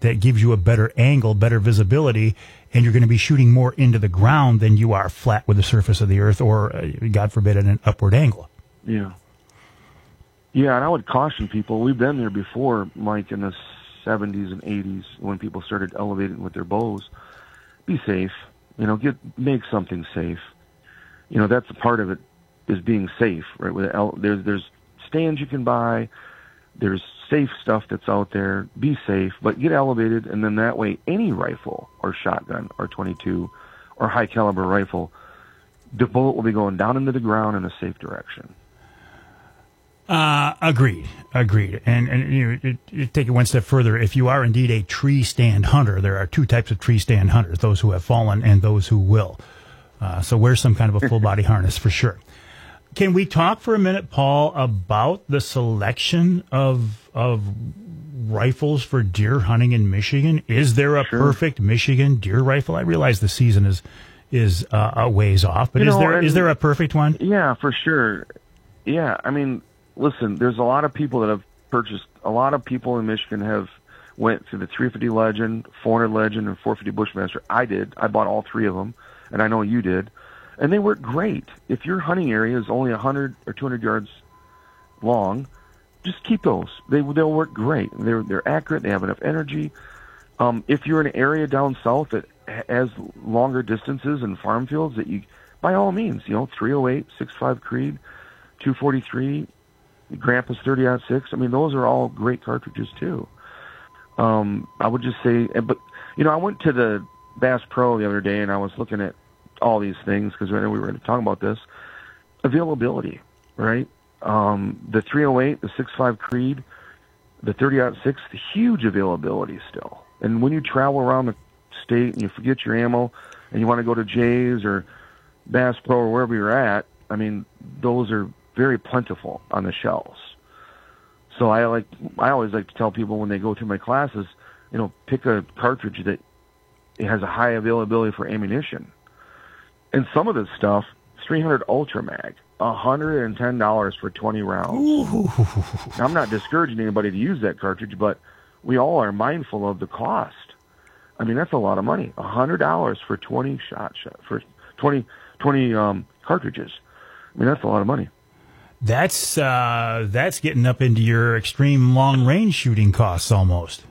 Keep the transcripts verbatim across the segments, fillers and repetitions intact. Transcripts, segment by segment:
that gives you a better angle, better visibility, and you're going to be shooting more into the ground than you are flat with the surface of the earth or, uh, God forbid, at an upward angle. Yeah. Yeah, and I would caution people. We've been there before, Mike, in the seventies and eighties when people started elevating with their bows. Be safe. You know, get make something safe. You know, that's a part of it, is being safe, right? With el- there's there's stands you can buy. There's safe stuff that's out there. Be safe, but get elevated, and then that way, any rifle or shotgun or twenty-two or high caliber rifle, the bullet will be going down into the ground in a safe direction. Uh, agreed, agreed. And, and you, know, you take it one step further. If you are indeed a tree stand hunter, there are two types of tree stand hunters, those who have fallen and those who will. Uh, so wear some kind of a full body harness for sure. Can we talk for a minute, Paul, about the selection of of rifles for deer hunting in Michigan? Is there a Sure. perfect Michigan deer rifle? I realize the season is is uh, a ways off, but You is know, there and- is there a perfect one? Yeah, for sure. Yeah, I mean, listen, there's a lot of people that have purchased, a lot of people in Michigan have went through the three fifty Legend, four hundred Legend, and four fifty Bushmaster. I did. I bought all three of them, and I know you did. And they work great. If your hunting area is only one hundred or two hundred yards long, just keep those. They, they'll work great. They're, they're accurate. They have enough energy. Um, if you're in an area down south that has longer distances and farm fields, that you, by all means, you know, three oh eight, six five Creed, two forty-three, Grandpa's thirty aught six. I mean, those are all great cartridges too. Um, I would just say, but you know, I went to the Bass Pro the other day and I was looking at all these things because I know we were going to talk about this. Availability, right? Um, the three oh eight, the six five Creed, the thirty aught six, the huge availability still. And when you travel around the state and you forget your ammo and you want to go to Jay's or Bass Pro or wherever you're at, I mean, those are very plentiful on the shelves. So I like, I always like to tell people when they go through my classes, you know, pick a cartridge that has a high availability for ammunition. And some of this stuff, three hundred Ultra Mag, one hundred ten dollars for twenty rounds. Ooh. Now, I'm not discouraging anybody to use that cartridge, but we all are mindful of the cost. I mean, that's a lot of money. one hundred dollars for twenty shot, shot for twenty, twenty um, cartridges. I mean, that's a lot of money. That's uh, that's getting up into your extreme long range shooting costs almost.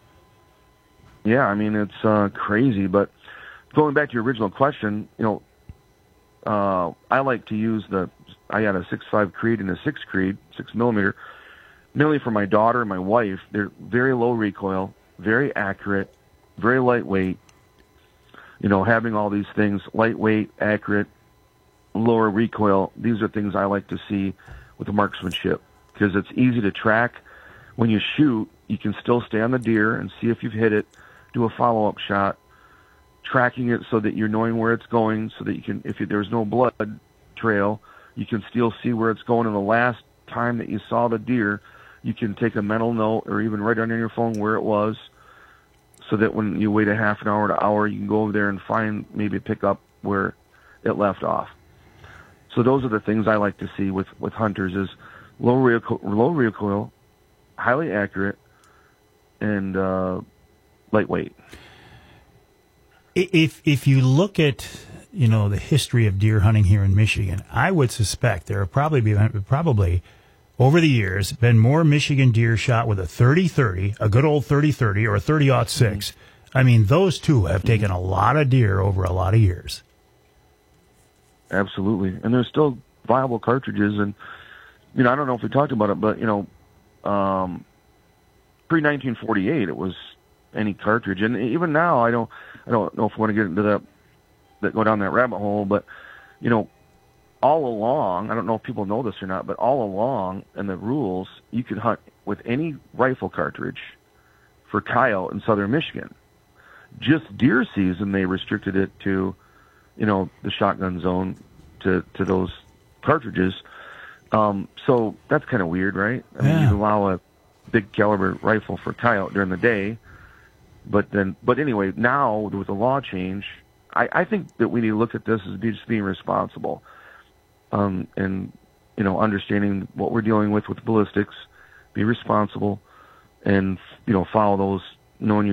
Yeah, I mean, it's uh, crazy. But going back to your original question, you know, uh, I like to use the, I had a six five Creed and a six Creed, six millimeter, mainly for my daughter and my wife. They're very low recoil, very accurate, very lightweight. You know, having all these things, lightweight, accurate, lower recoil, these are things I like to see with the marksmanship because it's easy to track. When you shoot, you can still stay on the deer and see if you've hit it, do a follow-up shot, tracking it so that you're knowing where it's going so that you can, if there's no blood trail, you can still see where it's going. And the last time that you saw the deer, you can take a mental note or even write on your phone where it was so that when you wait a half an hour to hour, you can go over there and find, maybe pick up where it left off. So those are the things I like to see with, with hunters is low recoil, low recoil, highly accurate, and uh, lightweight. If if you look at, you know, the history of deer hunting here in Michigan, I would suspect there have probably been, probably over the years been more Michigan deer shot with a thirty thirty, a good old thirty thirty, or a thirty aught six. Mm-hmm. I mean, those two have taken a lot of deer over a lot of years. Absolutely, and there's still viable cartridges, and you know, I don't know if we talked about it, but you know, um, pre nineteen forty-eight, it was any cartridge, and even now, I don't, I don't know if we want to get into that, that go down that rabbit hole, but you know, all along, I don't know if people know this or not, but all along in the rules, you could hunt with any rifle cartridge for coyote in southern Michigan. Just deer season, they restricted it to, you know, the shotgun zone to, to those cartridges. Um, so that's kind of weird, right? I yeah. mean, you allow a big caliber rifle for coyote during the day, but then, but anyway, now with the law change, I, I think that we need to look at this as be, just being responsible, um, and, you know, understanding what we're dealing with with ballistics, be responsible, and, you know, follow those, knowing your